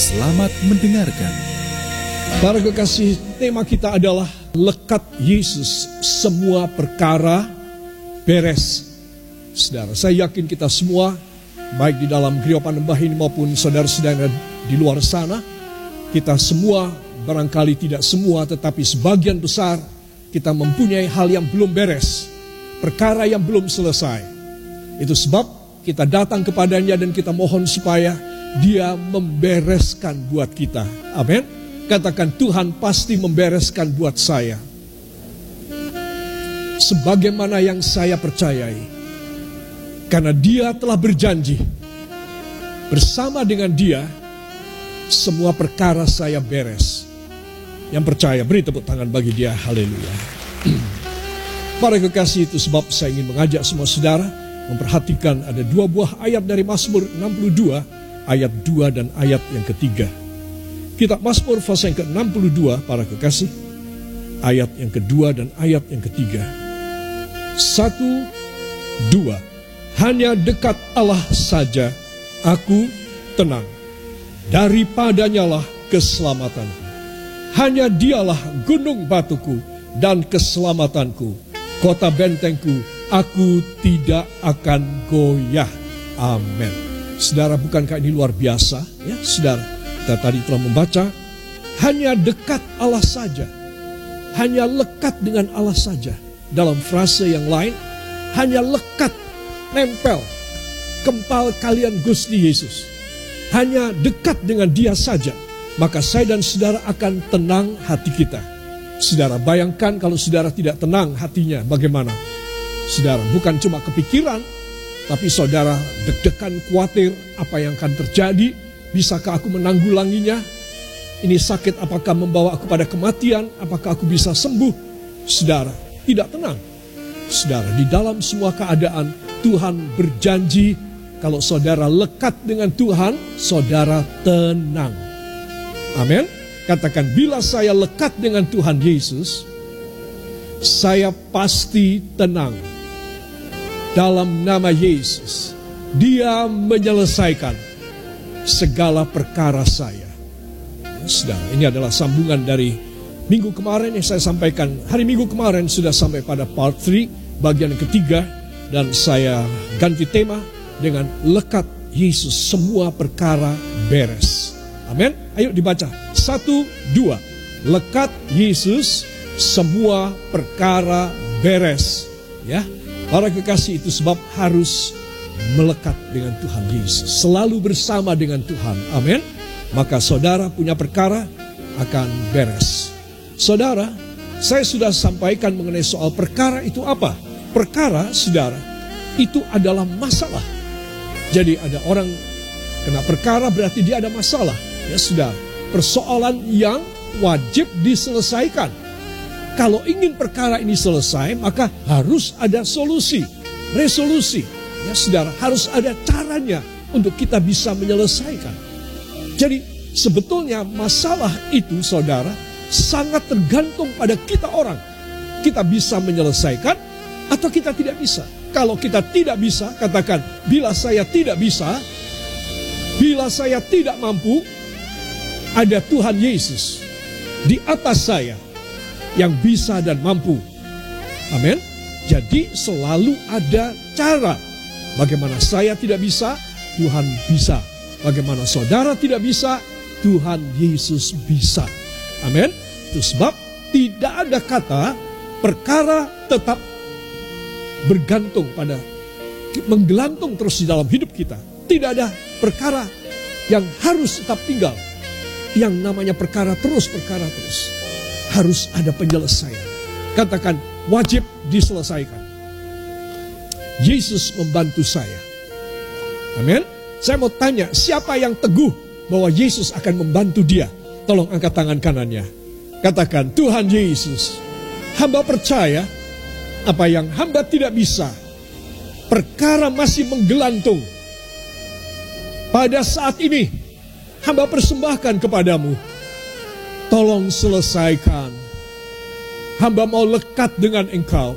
Selamat mendengarkan. Para kekasih, tema kita adalah lekat Yesus, semua perkara beres. Saudara, saya yakin kita semua, baik di dalam Gereja Panembahan ini maupun saudara-saudara di luar sana, kita semua, barangkali tidak semua, tetapi sebagian besar, kita mempunyai hal yang belum beres, perkara yang belum selesai. Itu sebab kita datang kepadanya dan kita mohon supaya Dia membereskan buat kita. Amin. Katakan, Tuhan pasti membereskan buat saya sebagaimana yang saya percayai. Karena Dia telah berjanji, bersama dengan Dia semua perkara saya beres. Yang percaya, beri tepuk tangan bagi Dia. Haleluya. Para kekasih, itu sebab saya ingin mengajak semua saudara memperhatikan ada dua buah ayat dari Mazmur 62, ayat 2 dan ayat yang ketiga. Kitab Mazmur pasal yang ke-62, para kekasih, ayat yang kedua dan ayat yang ketiga. 1, 2. Hanya dekat Allah saja aku tenang, daripadanya lah keselamatan. Hanya Dialah gunung batuku dan keselamatanku, kota bentengku, aku tidak akan goyah. Amin. Saudara, bukankah ini luar biasa? Ya, saudara, kita tadi telah membaca, hanya dekat Allah saja, hanya lekat dengan Allah saja. Dalam frase yang lain, hanya lekat, nempel, kempal kalian Gusti Yesus. Hanya dekat dengan Dia saja, maka saya dan saudara akan tenang hati kita. Saudara, bayangkan kalau saudara tidak tenang hatinya, bagaimana? Saudara, bukan cuma kepikiran, tapi saudara deg-degan, khawatir apa yang akan terjadi. Bisakah aku menanggulanginya? Ini sakit apakah membawa aku pada kematian? Apakah aku bisa sembuh? Saudara, tidak tenang. Saudara, di dalam semua keadaan Tuhan berjanji, kalau saudara lekat dengan Tuhan, saudara tenang. Amin. Katakan, bila saya lekat dengan Tuhan Yesus, saya pasti tenang. Dalam nama Yesus, Dia menyelesaikan segala perkara saya. Saudara, ini adalah sambungan dari minggu kemarin yang saya sampaikan. Hari Minggu kemarin sudah sampai pada part 3, bagian ketiga. Dan saya ganti tema dengan lekat Yesus, semua perkara beres. Amin. Ayo dibaca. 1, 2. Lekat Yesus, semua perkara beres. Ya. Para kekasih, itu sebab harus melekat dengan Tuhan Yesus, selalu bersama dengan Tuhan. Amin. Maka saudara punya perkara akan beres. Saudara, saya sudah sampaikan mengenai soal perkara itu apa. Perkara, saudara, itu adalah masalah. Jadi ada orang kena perkara berarti dia ada masalah. Ya saudara, persoalan yang wajib diselesaikan. Kalau ingin perkara ini selesai, maka harus ada solusi, resolusi. Ya saudara, harus ada caranya untuk kita bisa menyelesaikan. Jadi sebetulnya masalah itu, saudara, sangat tergantung pada kita orang. Kita bisa menyelesaikan atau kita tidak bisa. Kalau kita tidak bisa, katakan, bila saya tidak bisa, bila saya tidak mampu, ada Tuhan Yesus di atas saya yang bisa dan mampu. Amin. Jadi selalu ada cara. Bagaimana saya tidak bisa, Tuhan bisa. Bagaimana saudara tidak bisa, Tuhan Yesus bisa. Amin. Itu sebab tidak ada kata perkara tetap bergantung pada, menggelantung terus di dalam hidup kita. Tidak ada perkara yang harus tetap tinggal. Yang namanya perkara terus. Harus ada penyelesaian. Katakan, wajib diselesaikan. Yesus membantu saya. Amin. Saya mau tanya, siapa yang teguh bahwa Yesus akan membantu dia? Tolong angkat tangan kanannya. Katakan, Tuhan Yesus, hamba percaya apa yang hamba tidak bisa, perkara masih menggelantung. Pada saat ini, hamba persembahkan kepadamu. Tolong selesaikan. Hamba mau lekat dengan Engkau,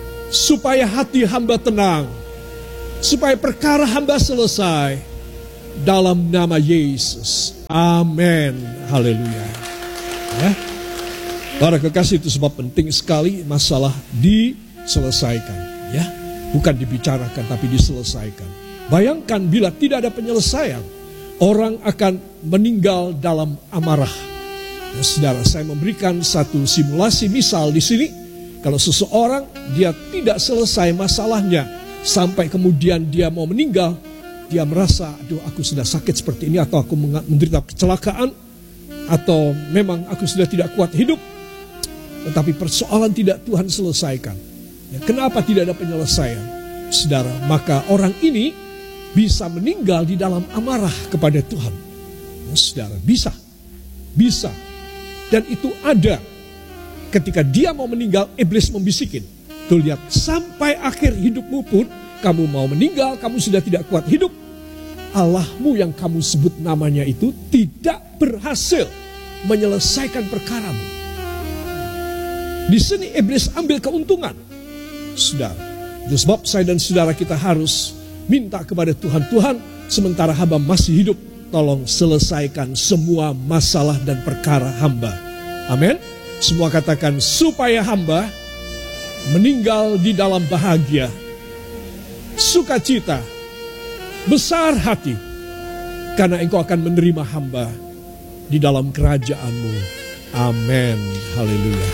supaya hati hamba tenang, supaya perkara hamba selesai. dalam nama Yesus. Amin. Haleluya. Ya. Para kekasih, itu sebab penting sekali masalah diselesaikan. Ya, bukan dibicarakan tapi diselesaikan. Bayangkan bila tidak ada penyelesaian, orang akan meninggal dalam amarah. Ya, saudara, saya memberikan satu simulasi misal di sini. Kalau seseorang dia tidak selesai masalahnya sampai kemudian dia mau meninggal, dia merasa, aduh aku sudah sakit seperti ini, atau aku menderita kecelakaan, atau memang aku sudah tidak kuat hidup. Tetapi persoalan tidak Tuhan selesaikan. Ya, kenapa tidak ada penyelesaian? Saudara, maka orang ini bisa meninggal di dalam amarah kepada Tuhan. Ya, saudara, bisa. Dan itu ada. Ketika dia mau meninggal, iblis membisikin. Tuh lihat, sampai akhir hidupmu pun, kamu mau meninggal, kamu sudah tidak kuat hidup. Allahmu yang kamu sebut namanya itu tidak berhasil menyelesaikan perkaramu. Di sini iblis ambil keuntungan. Saudara, itu sebab saya dan saudara kita harus minta kepada Tuhan, Tuhan, sementara hamba masih hidup, tolong selesaikan semua masalah dan perkara hamba. Amin. Semua katakan, supaya hamba meninggal di dalam bahagia, sukacita, besar hati, karena engkau akan menerima hamba di dalam kerajaan-Mu. Amin. Haleluya.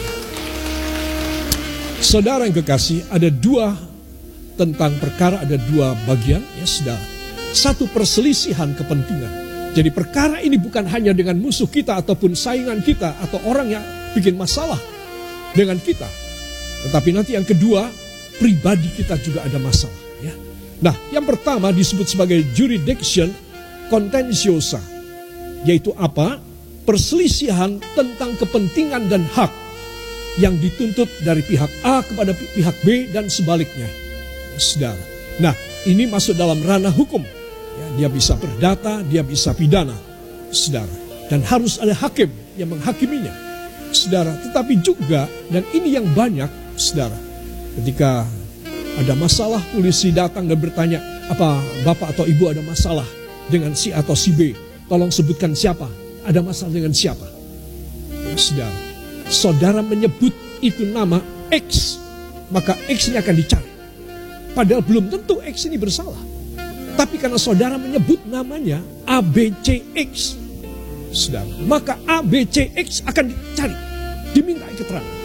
Saudara yang kekasih, ada dua tentang perkara, ada dua bagian, ya saudara. Satu, perselisihan kepentingan. Jadi perkara ini bukan hanya dengan musuh kita ataupun saingan kita atau orang yang bikin masalah dengan kita. Tetapi nanti yang kedua, pribadi kita juga ada masalah. Ya. Nah, yang pertama disebut sebagai jurisdiction contentiosa. Yaitu apa? Perselisihan tentang kepentingan dan hak yang dituntut dari pihak A kepada pihak B dan sebaliknya. Saudara. Nah, ini masuk dalam ranah hukum. Ya, dia bisa perdata, dia bisa pidana. Saudara. Dan harus ada hakim yang menghakiminya. Saudara, tetapi juga, dan ini yang banyak, saudara, ketika ada masalah, polisi datang dan bertanya, apa bapak atau ibu ada masalah dengan si atau si B? Tolong sebutkan siapa, ada masalah dengan siapa. Ya, saudara, saudara menyebut itu nama X, maka X ini akan dicari. Padahal belum tentu X ini bersalah. Tapi karena saudara menyebut namanya ABCX, saudara, maka ABCX akan dicari, diminta keterangan.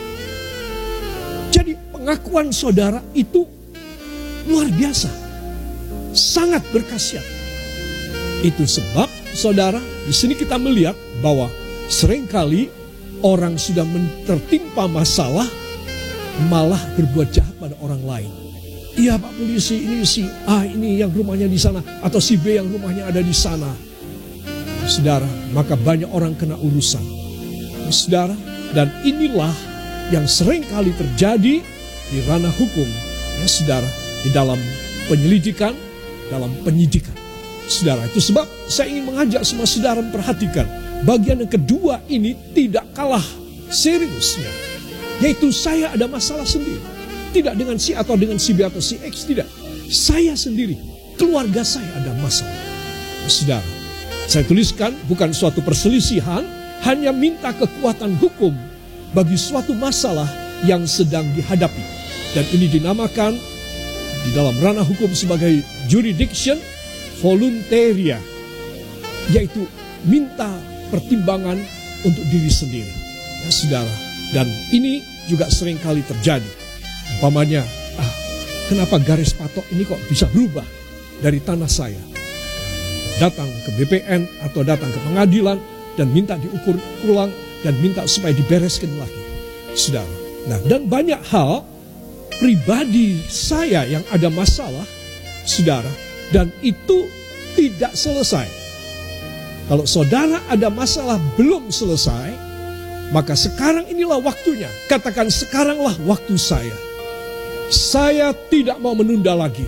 Jadi pengakuan saudara itu luar biasa, sangat berkhasiat. Itu sebab saudara, di sini kita melihat bahwa seringkali orang sudah tertimpa masalah malah berbuat jahat pada orang lain. Iya Pak Polisi, ini si A ini yang rumahnya di sana, atau si B yang rumahnya ada di sana. Saudara, maka banyak orang kena urusan. Saudara, dan inilah yang sering kali terjadi di ranah hukum. Ya saudara, di dalam penyelidikan, dalam penyidikan. Saudara, itu sebab saya ingin mengajak semua saudara memperhatikan. Bagian yang kedua ini tidak kalah seriusnya. Yaitu saya ada masalah sendiri. Tidak dengan si atau dengan si B atau si X, tidak. Saya sendiri, keluarga saya ada masalah. Saudara, saya tuliskan bukan suatu perselisihan, hanya minta kekuatan hukum bagi suatu masalah yang sedang dihadapi. Dan ini dinamakan di dalam ranah hukum sebagai jurisdiction voluntaria, yaitu minta pertimbangan untuk diri sendiri. Ya, saudara, dan ini juga sering kali terjadi. Umpamanya, kenapa garis patok ini kok bisa berubah dari tanah saya? Datang ke BPN atau datang ke pengadilan dan minta diukur ulang dan minta supaya dibereskan lagi. Saudara. Nah, dan banyak hal pribadi saya yang ada masalah, saudara, dan itu tidak selesai. Kalau saudara ada masalah belum selesai, maka sekarang inilah waktunya. Katakan, sekaranglah waktu saya. Saya tidak mau menunda lagi.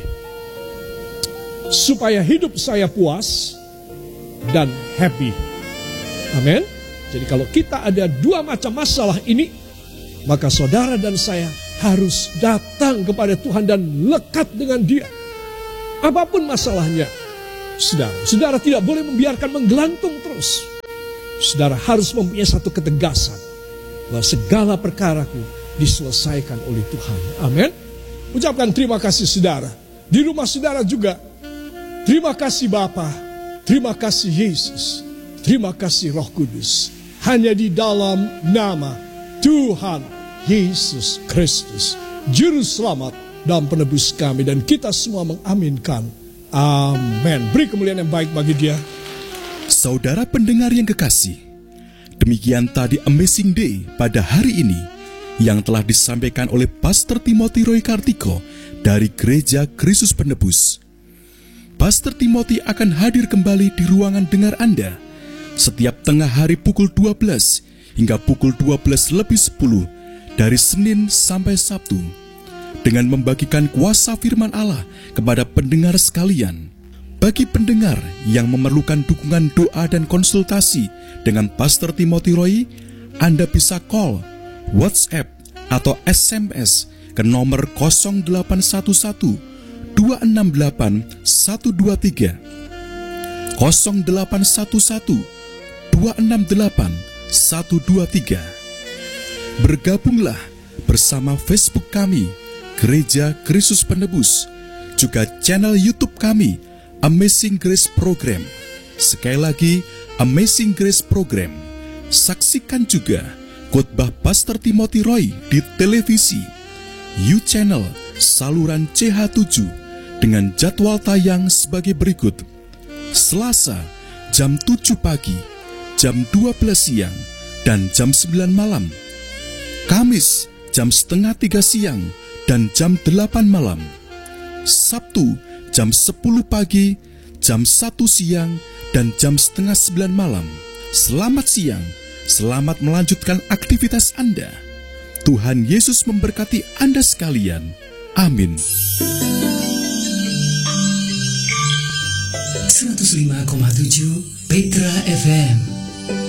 Supaya hidup saya puas dan happy. Amin. Jadi kalau kita ada dua macam masalah ini, maka saudara dan saya harus datang kepada Tuhan dan lekat dengan Dia. Apapun masalahnya, Saudara tidak boleh membiarkan menggelantung terus. Saudara harus mempunyai satu ketegasan bahwa segala perkaraku diselesaikan oleh Tuhan. Amin. Ucapkan terima kasih saudara. Di rumah saudara juga, terima kasih Bapa, terima kasih Yesus, terima kasih Roh Kudus. Hanya di dalam nama Tuhan Yesus Kristus, Juru Selamat dan Penebus kami, dan kita semua mengaminkan. Amin. Beri kemuliaan yang baik bagi Dia. Saudara pendengar yang kekasih, demikian tadi Amazing Day pada hari ini yang telah disampaikan oleh Pastor Timothy Roy Kartiko dari Gereja Kristus Penebus. Pastor Timothy akan hadir kembali di ruangan dengar Anda setiap tengah hari pukul 12 hingga pukul 12:10 dari Senin sampai Sabtu dengan membagikan kuasa firman Allah kepada pendengar sekalian. Bagi pendengar yang memerlukan dukungan doa dan konsultasi dengan Pastor Timothy Roy, Anda bisa call, WhatsApp, atau SMS ke nomor 0811 268 123, 0811 268 123. Bergabunglah bersama Facebook kami, Gereja Kristus Penebus, juga channel YouTube kami, Amazing Grace Program. Sekali lagi, Amazing Grace Program. Saksikan juga khotbah Pastor Timothy Roy di televisi, U-Channel, saluran CH7 dengan jadwal tayang sebagai berikut. Selasa, jam 7 pagi, jam 12 siang, dan jam 9 malam. Kamis, jam setengah 3 siang, dan jam 8 malam. Sabtu, jam 10 pagi, jam 1 siang, dan jam setengah 9 malam. Selamat siang, selamat melanjutkan aktivitas Anda. Tuhan Yesus memberkati Anda sekalian. Amin. 105,7 Petra FM.